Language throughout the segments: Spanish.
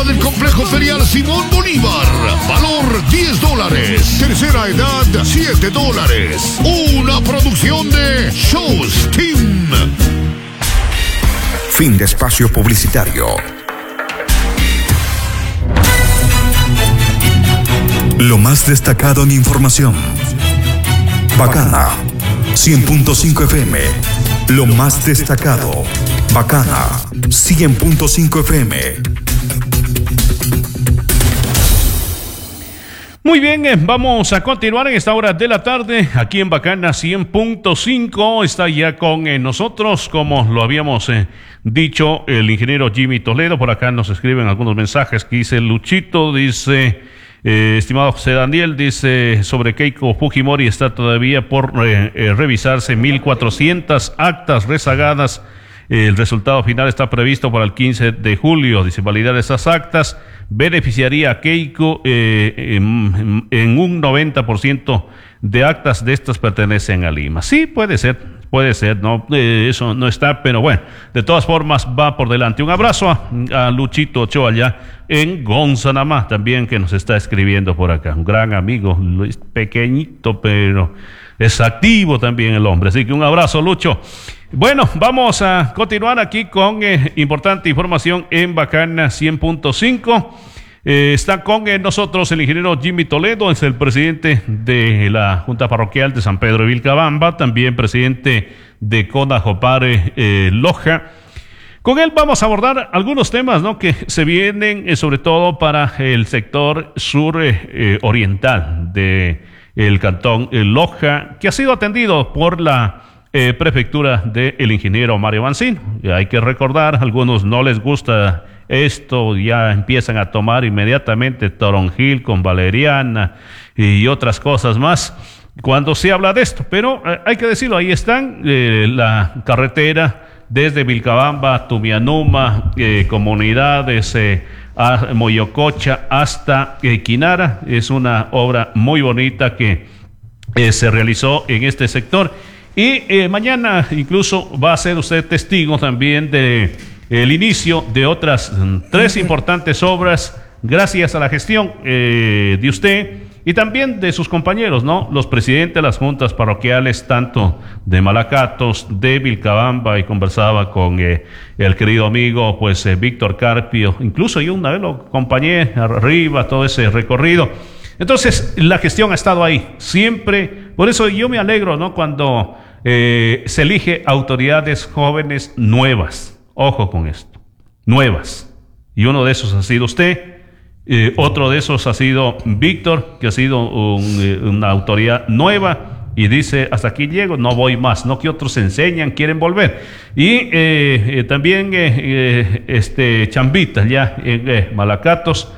Del complejo ferial Simón Bolívar, valor $10, tercera edad $7, una producción de Shows Team. Fin de espacio publicitario. Lo más destacado en información. Bacana 100.5 FM. Lo más destacado. Bacana 100.5 FM. Muy bien, vamos a continuar en esta hora de la tarde aquí en Bacana 100.5. Está ya con nosotros, como lo habíamos dicho, el ingeniero Jimmy Toledo. Por acá nos escriben algunos mensajes que dice Luchito, dice, estimado José Daniel, dice, sobre Keiko Fujimori está todavía por revisarse 1,400 actas rezagadas. El resultado final está previsto para el 15 de julio. Dice, validar esas actas beneficiaría a Keiko en un 90% de actas de estas pertenecen a Lima. Sí, puede ser, no, eso no está, pero bueno, de todas formas va por delante. Un abrazo a Luchito Ochoa allá en Gonzanamá también, que nos está escribiendo por acá. Un gran amigo, Luis, pequeñito, pero es activo también el hombre. Así que un abrazo, Lucho. Bueno, vamos a continuar aquí con importante información en Bacana 100.5. Está con nosotros el ingeniero Jimmy Toledo, es el presidente de la Junta Parroquial de San Pedro de Vilcabamba, también presidente de Conajopare Loja. Con él vamos a abordar algunos temas, ¿no?, que se vienen sobre todo para el sector sur oriental de el cantón Loja, que ha sido atendido por la prefectura del ingeniero Mario Mancino. Hay que recordar, a algunos no les gusta esto, ya empiezan a tomar inmediatamente toronjil con valeriana y otras cosas más cuando se habla de esto, pero hay que decirlo, ahí están la carretera desde Vilcabamba a Tumianuma, comunidades a Moyococha hasta Quinara. Es una obra muy bonita que se realizó en este sector. Y mañana incluso va a ser usted testigo también de el inicio de otras 3 importantes obras gracias a la gestión de usted y también de sus compañeros, ¿no? Los presidentes de las juntas parroquiales, tanto de Malacatos, de Vilcabamba, y conversaba con el querido amigo, pues, Víctor Carpio. Incluso yo una vez lo acompañé arriba, todo ese recorrido. Entonces, la gestión ha estado ahí, siempre. Por eso yo me alegro, ¿no?, cuando se elige autoridades jóvenes nuevas. Ojo con esto, nuevas. Y uno de esos ha sido usted, otro de esos ha sido Víctor, que ha sido una autoridad nueva y dice, hasta aquí llego, no voy más, no que otros enseñan, quieren volver. Y también Chambita, ya en Malacatos,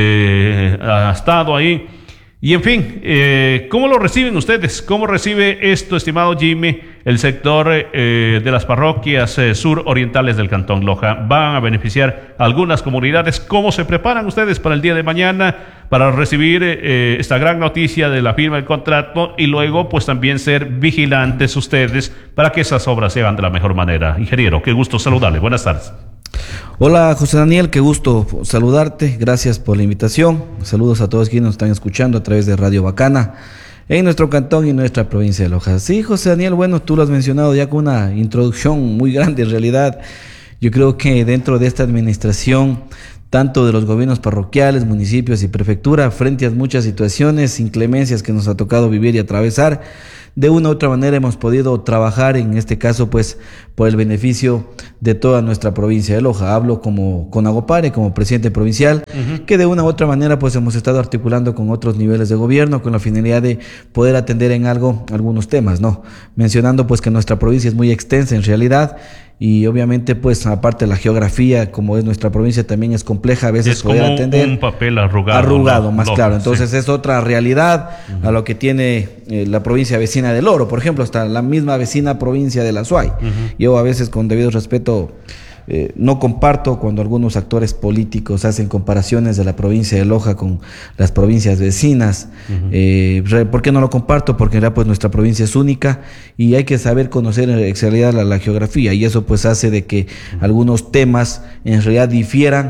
ha estado ahí. Y en fin, ¿cómo lo reciben ustedes? ¿Cómo recibe esto, estimado Jimmy, el sector de las parroquias surorientales del Cantón Loja? ¿Van a beneficiar a algunas comunidades? ¿Cómo se preparan ustedes para el día de mañana para recibir esta gran noticia de la firma del contrato y luego pues también ser vigilantes ustedes para que esas obras se hagan de la mejor manera? Ingeniero, qué gusto saludarle. Buenas tardes. Hola José Daniel, qué gusto saludarte, gracias por la invitación. Saludos a todos quienes nos están escuchando a través de Radio Bacana en nuestro cantón y nuestra provincia de Loja. Sí, José Daniel, bueno, tú lo has mencionado ya con una introducción muy grande en realidad. Yo creo que dentro de esta administración, tanto de los gobiernos parroquiales, municipios y prefectura, frente a muchas situaciones, inclemencias que nos ha tocado vivir y atravesar, de una u otra manera hemos podido trabajar, en este caso pues por el beneficio de toda nuestra provincia de Loja. Hablo como Conajopare, como presidente provincial, que de una u otra manera pues hemos estado articulando con otros niveles de gobierno con la finalidad de poder atender en algo algunos temas, ¿no? Mencionando pues que nuestra provincia es muy extensa en realidad, y obviamente pues aparte de la geografía, como es nuestra provincia, también es compleja a veces es poder como atender. Un papel arrugado, más no, claro. Entonces sí, es otra realidad a lo que tiene la provincia vecina del Oro, por ejemplo, hasta la misma vecina provincia de la Suay. Yo a veces, con debido respeto, no comparto cuando algunos actores políticos hacen comparaciones de la provincia de Loja con las provincias vecinas. ¿Por qué no lo comparto? Porque en realidad pues nuestra provincia es única y hay que saber conocer en realidad la geografía, y eso pues hace de que algunos temas en realidad difieran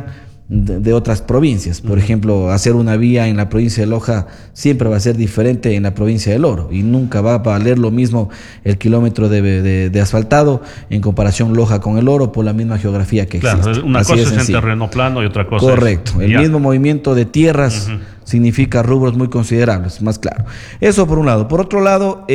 de otras provincias. Por ejemplo, hacer una vía en la provincia de Loja siempre va a ser diferente en la provincia del Oro y nunca va a valer lo mismo el kilómetro de asfaltado en comparación Loja con el Oro por la misma geografía que existe. Claro, una cosa es en terreno plano y otra cosa correcto, es... el mismo movimiento de tierras significa rubros muy considerables, más claro. Eso por un lado. Por otro lado,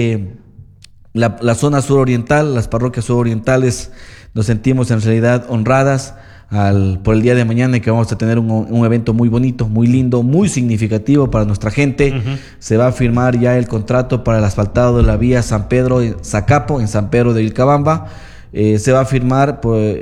la zona suroriental, las parroquias surorientales, nos sentimos en realidad honradas por el día de mañana, que vamos a tener un evento muy bonito, muy lindo, muy significativo para nuestra gente. Se va a firmar ya el contrato para el asfaltado de la vía San Pedro-Zacapo, en San Pedro de Vilcabamba. Se va a firmar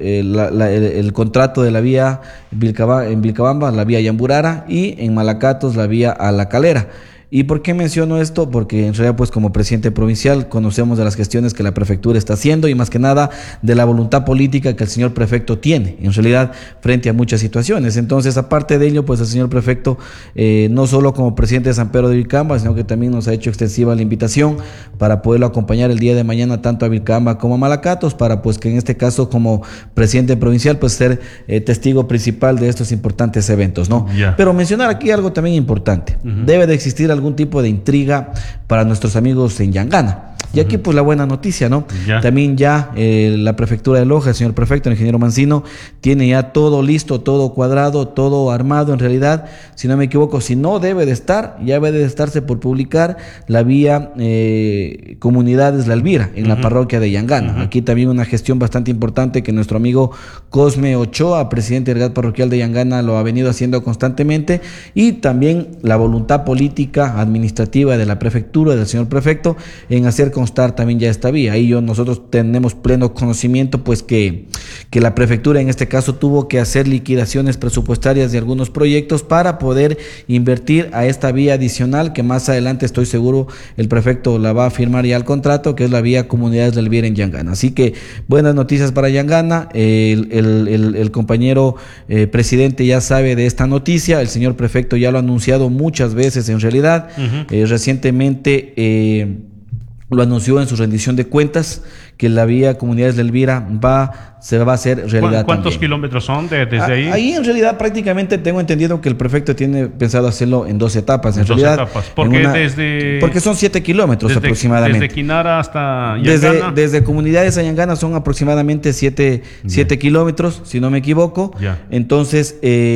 el contrato de la vía en Vilcabamba, la vía Yamburara, y en Malacatos la vía a La Calera. ¿Y por qué menciono esto? Porque en realidad, pues como presidente provincial, conocemos de las gestiones que la prefectura está haciendo y más que nada de la voluntad política que el señor prefecto tiene, en realidad, frente a muchas situaciones. Entonces, aparte de ello, pues el señor prefecto, no solo como presidente de San Pedro de Vilcabamba, sino que también nos ha hecho extensiva la invitación para poderlo acompañar el día de mañana tanto a Vilcabamba como a Malacatos, para pues que en este caso, como presidente provincial, pues ser testigo principal de estos importantes eventos, ¿no? Pero mencionar aquí algo también importante. Debe de existir algún tipo de intriga para nuestros amigos en Yangana. Y aquí pues la buena noticia, ¿no? También ya la prefectura de Loja, el señor prefecto, el ingeniero Mancino, tiene ya todo listo, todo cuadrado, todo armado en realidad. Si no me equivoco, si no debe de estar, ya debe de estarse por publicar la vía Comunidades La Elvira, en la parroquia de Yangana. Aquí también una gestión bastante importante que nuestro amigo Cosme Ochoa, presidente del GAT parroquial de Yangana, lo ha venido haciendo constantemente, y también la voluntad política administrativa de la prefectura, del señor prefecto, en hacer constar también ya esta vía. Ahí nosotros tenemos pleno conocimiento pues que la prefectura en este caso tuvo que hacer liquidaciones presupuestarias de algunos proyectos para poder invertir a esta vía adicional, que más adelante estoy seguro el prefecto la va a firmar ya el contrato, que es la vía Comunidades del Elvira en Yangana. Así que buenas noticias para Yangana. El compañero presidente ya sabe de esta noticia, el señor prefecto ya lo ha anunciado muchas veces en realidad. Recientemente lo anunció en su rendición de cuentas, que la vía Comunidades de Elvira se va a hacer realidad. ¿Cuántos kilómetros son desde ahí? Ahí en realidad prácticamente tengo entendido que el prefecto tiene pensado hacerlo en 2 etapas. En dos realidad, etapas. Porque son 7 kilómetros aproximadamente. Desde Quinara hasta Yangana. Desde Comunidades a Yangana son aproximadamente 7 kilómetros, si no me equivoco. Entonces,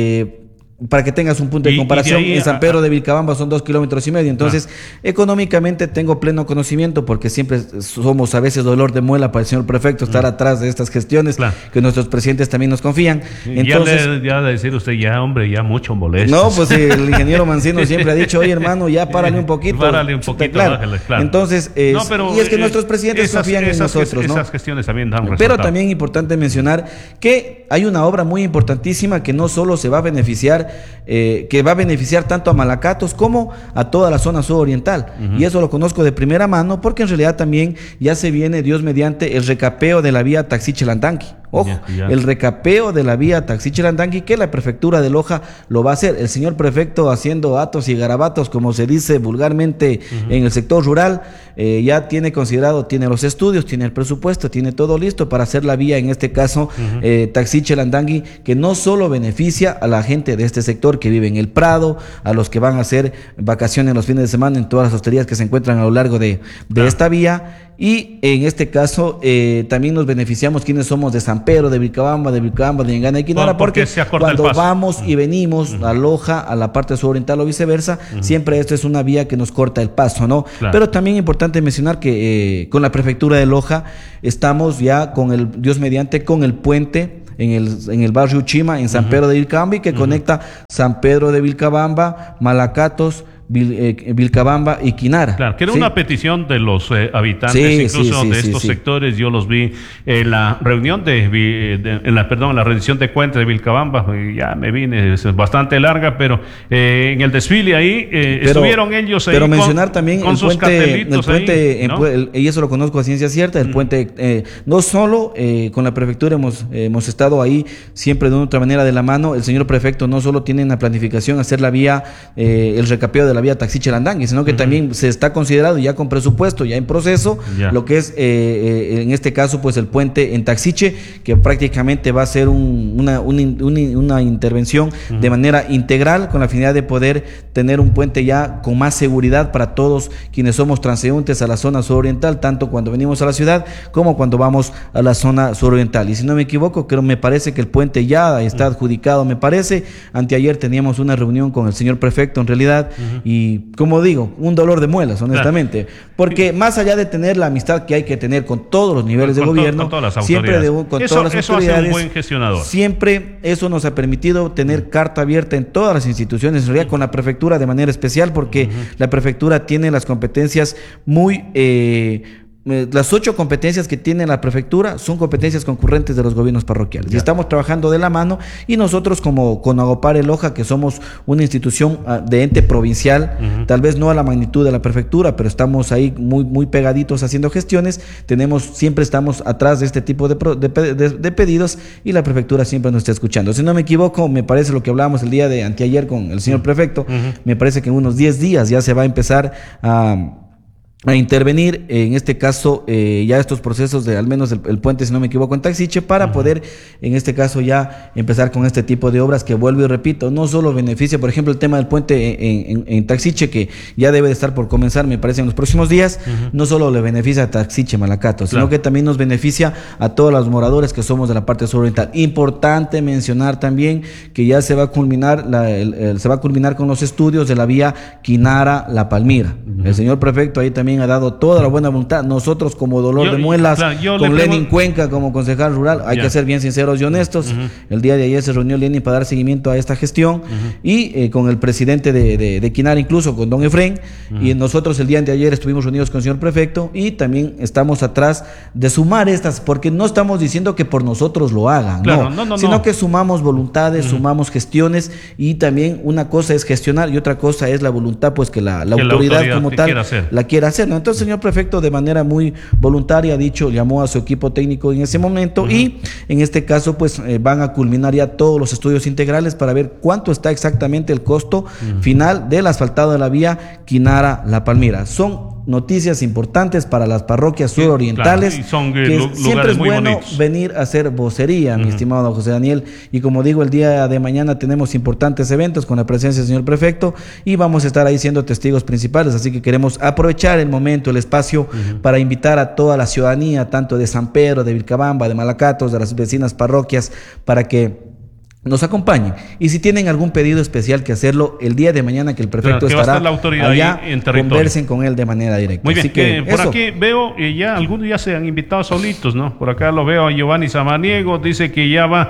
para que tengas un punto de comparación, en San Pedro de Vilcabamba son 2,5 kilómetros. Entonces, económicamente tengo pleno conocimiento, porque siempre somos a veces dolor de muela para el señor prefecto estar atrás de estas gestiones, que nuestros presidentes también nos confían. Entonces, ya de decir usted, hombre, mucho molesto. No, pues el ingeniero Mancino siempre ha dicho, oye hermano, ya párale un poquito. Párale un poquito, claro. Bájale, claro. Entonces, y es que nuestros presidentes confían en nosotros, ¿no? Esas gestiones también dan resultados. Pero también importante mencionar que hay una obra muy importantísima que no solo se va a beneficiar, que va a beneficiar tanto a Malacatos como a toda la zona suroriental. Y eso lo conozco de primera mano, porque en realidad también ya se viene, Dios mediante, el recapeo de la vía Taxí-Chelandangui. Ojo, el recapeo de la vía Taxí-Chelandangui, que la prefectura de Loja lo va a hacer. El señor prefecto, haciendo atos y garabatos, como se dice vulgarmente en el sector rural, ya tiene considerado, tiene los estudios, tiene el presupuesto, tiene todo listo para hacer la vía, en este caso, Taxí-Chelandangui, que no solo beneficia a la gente de este sector que vive en el Prado, a los que van a hacer vacaciones los fines de semana en todas las hosterías que se encuentran a lo largo de esta vía. Y en este caso también nos beneficiamos quienes somos de San Pedro, de Vilcabamba, de Yangana y Quinara, porque cuando vamos y venimos a Loja, a la parte suroriental o viceversa, siempre esto es una vía que nos corta el paso, ¿no? Pero también importante mencionar que con la prefectura de Loja estamos ya con Dios mediante, con el puente en el barrio Chima, en San Pedro de Vilcabamba, que conecta San Pedro de Vilcabamba, Malacatos, Vilcabamba y Quinara. Claro, que era una petición de los habitantes, incluso de estos sectores. Yo los vi en la reunión en la rendición de cuentas de Vilcabamba. Ya me vine, es bastante larga, pero en el desfile ahí estuvieron ellos ahí. Pero mencionar también con sus cartelitos ahí, ¿no? Y eso lo conozco a ciencia cierta, el puente, no solo con la prefectura hemos estado ahí siempre de una otra manera de la mano. El señor prefecto no solo tiene en la planificación hacer la vía, el recapeo de la vía Taxiche-Landangue, sino que también se está considerado ya con presupuesto, ya en proceso, lo que es en este caso pues el puente en Taxiche, que prácticamente va a ser una intervención de manera integral con la finalidad de poder tener un puente ya con más seguridad para todos quienes somos transeúntes a la zona suroriental, tanto cuando venimos a la ciudad como cuando vamos a la zona suroriental. Y si no me equivoco, me parece que el puente ya está adjudicado, me parece. Anteayer teníamos una reunión con el señor prefecto en realidad y, como digo, un dolor de muelas, honestamente, porque más allá de tener la amistad que hay que tener con todos los niveles de gobierno, con todas las siempre con todas las autoridades, hace un buen gestionador. Siempre eso nos ha permitido tener carta abierta en todas las instituciones, en realidad con la prefectura de manera especial, porque la prefectura tiene las competencias muy... las 8 competencias que tiene la prefectura son competencias concurrentes de los gobiernos parroquiales. Y estamos trabajando de la mano, y nosotros como Conagopar El Loja, que somos una institución de ente provincial, tal vez no a la magnitud de la prefectura, pero estamos ahí muy pegaditos haciendo gestiones, siempre estamos atrás de este tipo de pedidos, y la prefectura siempre nos está escuchando. Si no me equivoco, me parece lo que hablábamos el día de anteayer con el señor prefecto, me parece que en unos 10 días ya se va a empezar a intervenir, en este caso, ya estos procesos de al menos el puente, si no me equivoco, en Taxiche, para poder, en este caso, ya empezar con este tipo de obras que, vuelvo y repito, no solo beneficia, por ejemplo, el tema del puente en Taxiche, que ya debe de estar por comenzar, me parece, en los próximos días, no solo le beneficia a Taxiche, Malacato, sino que también nos beneficia a todos los moradores que somos de la parte suroriental. Importante mencionar también que ya se va a culminar con los estudios de la vía Quinara-La Palmira. El señor prefecto ahí también ha dado toda la buena voluntad. Nosotros, como dolor de muelas, con Lenin Cuenca como concejal rural, hay que ser bien sinceros y honestos. El día de ayer se reunió Lenin para dar seguimiento a esta gestión, y con el presidente de Quinara, incluso con don Efrén, y nosotros el día de ayer estuvimos reunidos con el señor prefecto, y también estamos atrás de sumar estas, porque no estamos diciendo que por nosotros lo hagan, sino que sumamos voluntades, sumamos gestiones, y también una cosa es gestionar y otra cosa es la voluntad, pues que la autoridad como tal la quiera hacer, ¿no? Entonces el señor prefecto, de manera muy voluntaria, llamó a su equipo técnico en ese momento, y en este caso pues van a culminar ya todos los estudios integrales para ver cuánto está exactamente el costo final del asfaltado de la vía Quinara-La Palmira. Son noticias importantes para las parroquias surorientales, que siempre es bueno bonitos. Venir a hacer vocería, mi estimado José Daniel, y como digo, el día de mañana tenemos importantes eventos con la presencia del señor prefecto, y vamos a estar ahí siendo testigos principales, así que queremos aprovechar el momento, el espacio, para invitar a toda la ciudadanía, tanto de San Pedro, de Vilcabamba, de Malacatos, de las vecinas parroquias, para que nos acompañen, y si tienen algún pedido especial que hacerlo el día de mañana, que el prefecto estará la autoridad allá, en territorio, conversen con él de manera directa. Muy bien, así que por aquí veo ya algunos ya se han invitado solitos, ¿no? Por acá lo veo a Giovanni Samaniego, dice que ya va,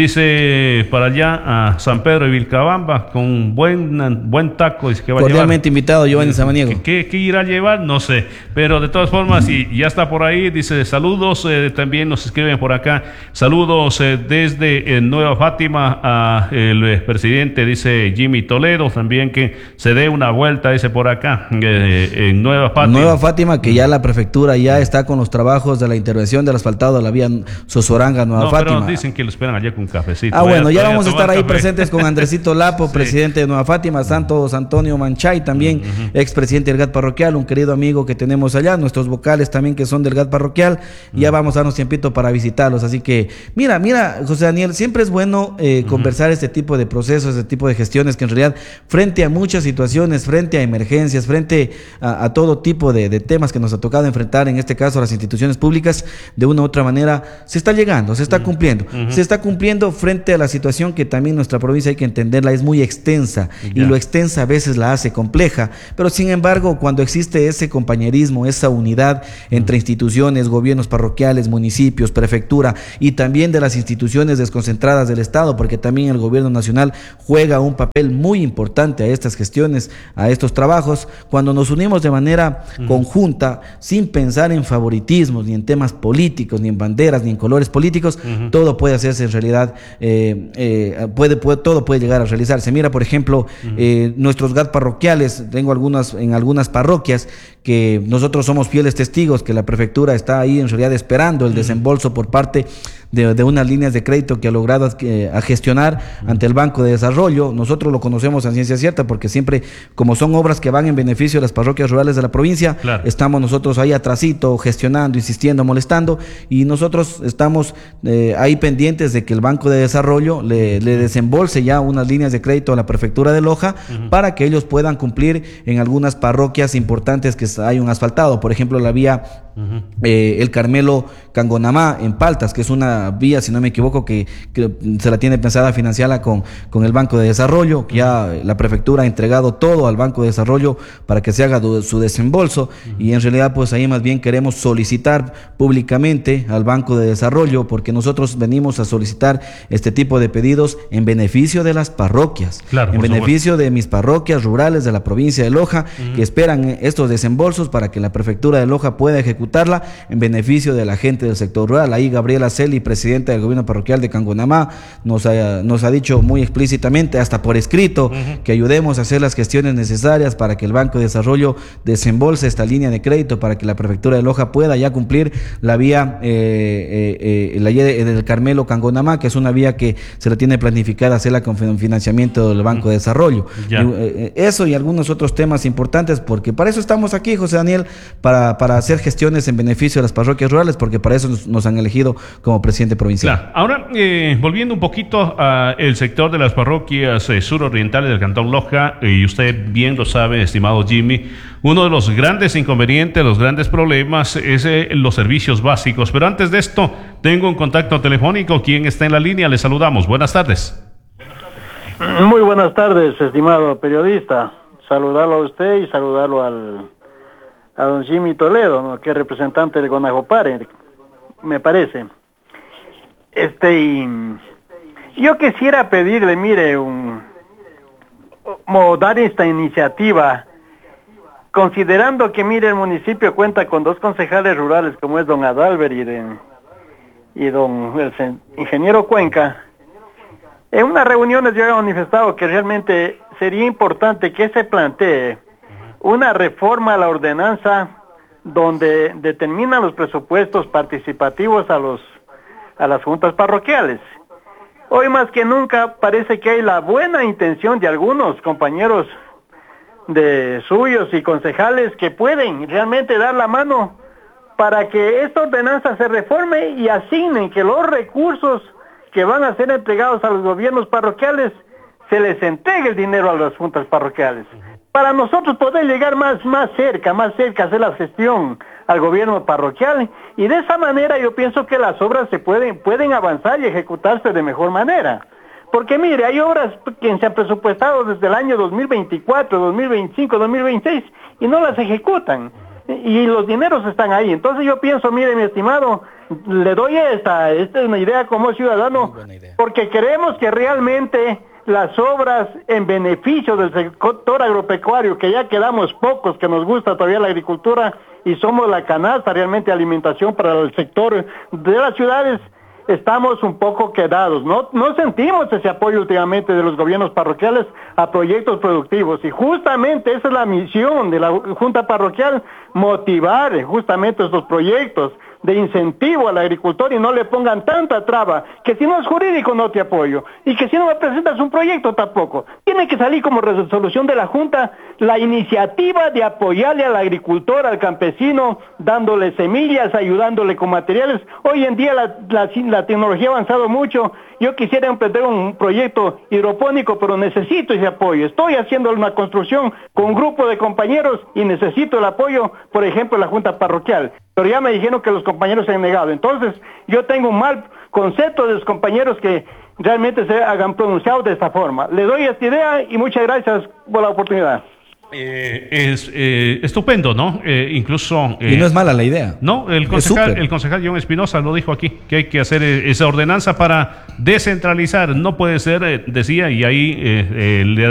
para allá a San Pedro de Vilcabamba con buen taco, dice que va cordialmente a llevar. Invitado Giovanni Samaniego. ¿Qué irá a llevar? No sé, pero de todas formas, y ya está por ahí, dice saludos, también nos escriben por acá, saludos desde Nueva Fátima a el presidente, dice Jimmy Toledo, también que se dé una vuelta, dice por acá, en Nueva Fátima. Nueva Fátima, que ya la prefectura ya está con los trabajos de la intervención del asfaltado de la vía Sosoranga, Nueva Fátima. Pero dicen que lo esperan allá con cafecito. Bueno, ya vamos a estar ahí presentes con Andresito Lapo, presidente de Nueva Fátima, Santos Antonio Manchay, también expresidente del GAT parroquial, un querido amigo que tenemos allá, nuestros vocales también que son del GAT parroquial, ya vamos a darnos tiempito para visitarlos, así que mira, José Daniel, siempre es bueno conversar este tipo de procesos, este tipo de gestiones, que en realidad frente a muchas situaciones, frente a emergencias, frente a todo tipo de temas que nos ha tocado enfrentar, en este caso a las instituciones públicas, de una u otra manera se está llegando, se está cumpliendo, se está cumpliendo frente a la situación que también nuestra provincia, hay que entenderla, es muy extensa, y lo extensa a veces la hace compleja, pero sin embargo cuando existe ese compañerismo, esa unidad entre instituciones, gobiernos parroquiales, municipios, prefectura, y también de las instituciones desconcentradas del Estado, porque también el gobierno nacional juega un papel muy importante a estas gestiones, a estos trabajos, cuando nos unimos de manera conjunta, sin pensar en favoritismos, ni en temas políticos, ni en banderas, ni en colores políticos, todo puede hacerse en realidad, todo puede llegar a realizarse. Mira, por ejemplo, nuestros GAT parroquiales, tengo en algunas parroquias que nosotros somos fieles testigos que la prefectura está ahí en realidad esperando el desembolso por parte de unas líneas de crédito que ha logrado a gestionar ante el Banco de Desarrollo. Nosotros lo conocemos a ciencia cierta porque siempre, como son obras que van en beneficio de las parroquias rurales de la provincia, claro, estamos nosotros ahí atrasito, gestionando, insistiendo, molestando, y nosotros estamos ahí pendientes de que el Banco de Desarrollo le desembolse ya unas líneas de crédito a la prefectura de Loja para que ellos puedan cumplir en algunas parroquias importantes que hay un asfaltado, por ejemplo la vía El Carmelo Cangonamá en Paltas, que es una vía, si no me equivoco, que se la tiene pensada financiarla con el Banco de Desarrollo, que ya la prefectura ha entregado todo al Banco de Desarrollo para que se haga su desembolso, y en realidad pues ahí más bien queremos solicitar públicamente al Banco de Desarrollo, porque nosotros venimos a solicitar este tipo de pedidos en beneficio de las parroquias, claro, en beneficio de mis parroquias rurales de la provincia de Loja, que esperan estos desembolsos para que la prefectura de Loja pueda ejecutarla en beneficio de la gente del sector rural. Ahí Gabriela Celi, presidenta del gobierno parroquial de Cangonamá, nos ha dicho muy explícitamente, hasta por escrito, que ayudemos a hacer las gestiones necesarias para que el Banco de Desarrollo desembolse esta línea de crédito para que la prefectura de Loja pueda ya cumplir la vía del Carmelo Cangonamá, que es una vía que se la tiene planificada hacerla con financiamiento del Banco de Desarrollo. Eso y algunos otros temas importantes, porque para eso estamos aquí, José Daniel, para hacer gestiones en beneficio de las parroquias rurales, porque para eso nos han elegido como presidente provincial. Claro. Ahora, volviendo un poquito al sector de las parroquias surorientales del Cantón Loja, y usted bien lo sabe, estimado Jimmy, uno de los grandes inconvenientes, los grandes problemas es los servicios básicos. Pero antes de esto, tengo un contacto telefónico. ¿Quién está en la línea? Le saludamos. Buenas tardes. Muy buenas tardes, estimado periodista. Saludarlo a usted y saludarlo a don Jimmy Toledo, ¿no?, que es representante de Gonajopare, me parece. Yo quisiera pedirle, mire, dar esta iniciativa, considerando que, mire, el municipio cuenta con 2 concejales rurales, como es don Adalber y don el ingeniero Cuenca. En unas reuniones yo he manifestado que realmente sería importante que se plantee una reforma a la ordenanza donde determinan los presupuestos participativos a las juntas parroquiales. Hoy más que nunca parece que hay la buena intención de algunos compañeros de suyos y concejales que pueden realmente dar la mano para que esta ordenanza se reforme y asignen que los recursos que van a ser entregados a los gobiernos parroquiales se les entregue el dinero a las juntas parroquiales. Para nosotros poder llegar más cerca, hacer la gestión al gobierno parroquial, y de esa manera yo pienso que las obras se pueden avanzar y ejecutarse de mejor manera. Porque mire, hay obras que se han presupuestado desde el año 2024, 2025, 2026 y no las ejecutan. Y los dineros están ahí. Entonces yo pienso, mire, mi estimado, le doy esta es una idea como ciudadano, porque queremos que realmente las obras en beneficio del sector agropecuario, que ya quedamos pocos, que nos gusta todavía la agricultura y somos la canasta realmente de alimentación para el sector de las ciudades, estamos un poco quedados. No sentimos ese apoyo últimamente de los gobiernos parroquiales a proyectos productivos, y justamente esa es la misión de la Junta Parroquial, motivar justamente estos proyectos de incentivo al agricultor y no le pongan tanta traba, que si no es jurídico no te apoyo, y que si no me presentas un proyecto tampoco. Tiene que salir como resolución de la Junta la iniciativa de apoyarle al agricultor, al campesino, dándole semillas, ayudándole con materiales. Hoy en día la tecnología ha avanzado mucho. Yo quisiera emprender un proyecto hidropónico, pero necesito ese apoyo. Estoy haciendo una construcción con un grupo de compañeros y necesito el apoyo, por ejemplo, de la Junta Parroquial. Pero ya me dijeron que los compañeros se han negado. Entonces, yo tengo un mal concepto de los compañeros que realmente se hagan pronunciado de esta forma. Le doy esta idea y muchas gracias por la oportunidad. Es estupendo, ¿no? Incluso... y no es mala la idea. No, el concejal John Espinosa lo dijo aquí, que hay que hacer esa ordenanza para descentralizar. No puede ser, decía, y ahí le